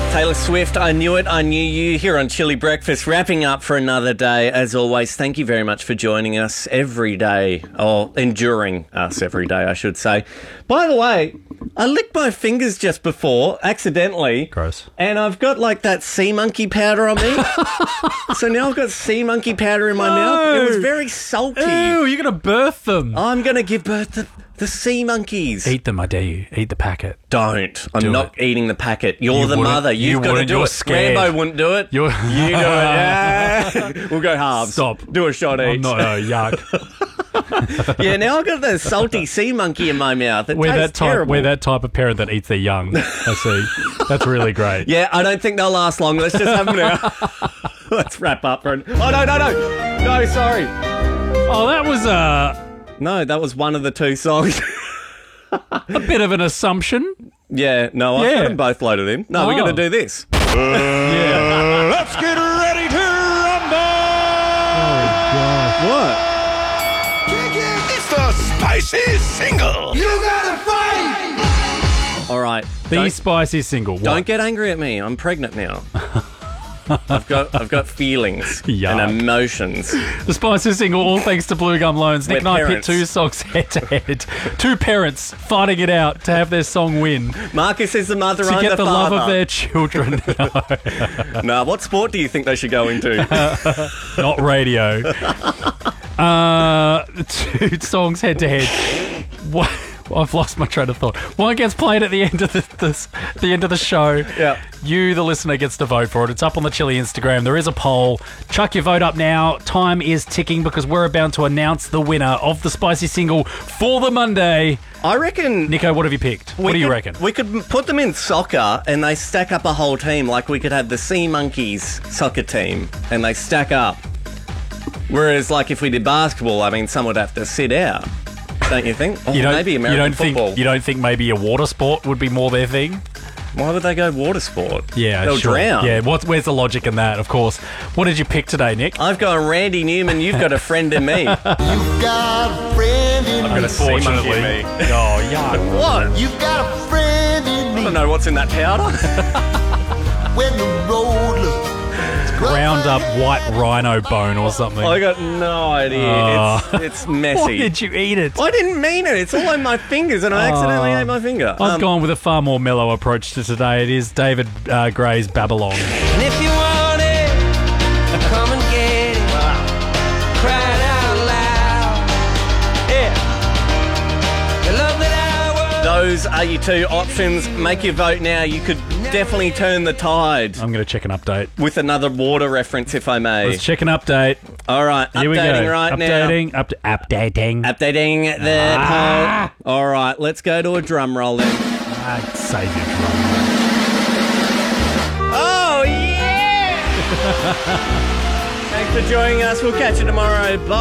Taylor Swift, I Knew It, I Knew You, here on Chili Breakfast, wrapping up for another day. As always, thank you very much for joining us every day, or enduring us every day, I should say. By the way, I licked my fingers just before, accidentally. Gross. And I've got like that sea monkey powder on me. So now I've got sea monkey powder in my mouth. It was very salty. Ew, you're going to birth them. I'm going to give birth to the sea monkeys. Eat them, I dare you. Eat the packet. Don't. I'm not eating the packet. You're the wouldn't. mother. You've got to do You're it. scared. Rambo wouldn't do it. You're- You do it. Yeah. We'll go halves. Stop. Do a shot I'm each. not, yuck. Yeah, now I've got the salty sea monkey in my mouth. It tastes terrible. We're that type of parent that eats their young. I see. That's really great. Yeah, I don't think they'll last long. Let's just have them now. Let's wrap up. Oh, no. No, sorry. Oh, that was No, that was one of the two songs. a bit of an assumption. Yeah, no, I've got them both loaded in. No, we're going to do this. Yeah. Let's get ready to rumble! Oh, gosh. What? It's the spicy single. You gotta fight! All right. The spicy single. What? Don't get angry at me. I'm pregnant now. I've got feelings Yuck. and emotions. The spicy single, all thanks to Blue Gum Loans. Nick We're and I pit parents. two songs head to head. Two parents fighting it out to have their song win. Marcus is the mother, To I'm get the love father. of their children. No, what sport do you think they should go into? Not radio. Two songs head to head. What? I've lost my train of thought. One gets played at the end of the end of the show. Yeah. You, the listener, gets to vote for it. It's up on the Chili Instagram. There is a poll. Chuck your vote up now. Time is ticking because we're about to announce the winner of the spicy single for the Monday. I reckon... Nico, what have you picked? What do you reckon? We could put them in soccer and they stack up a whole team. Like we could have the Sea Monkeys soccer team and they stack up. Whereas like if we did basketball, I mean, some would have to sit out. Don't you think? Or maybe American football. You don't think maybe a water sport would be more their thing? Why would they go water sport? Yeah, They'll sure. drown. Yeah, where's the logic in that, of course. What did you pick today, Nick? I've got Randy Newman, you've got a friend in me. You've got a friend in me. I've got a sea monkey in me. Oh, yuck. What? You've got a friend in I me. don't know what's in that powder. When the road looks Ground up white rhino bone or something. I got no idea. It's messy. Why did you eat it? I didn't mean it. It's all on my fingers and I accidentally ate my finger. I've gone with a far more mellow approach to today. It is David Gray's Babylon. And if you want it, come and get it. Crying out loud. Yeah. The love that I was. Those are your two options. Make your vote now. You could definitely turn the tide I'm going to check an update. with another water reference, if I may. Let's check an update. All right, Here we go. updating right Updating. now. Updating. Updating the poll. All right, let's go to a drum roll then. Save your drum. Oh, yeah! Thanks for joining us. We'll catch you tomorrow. Bye.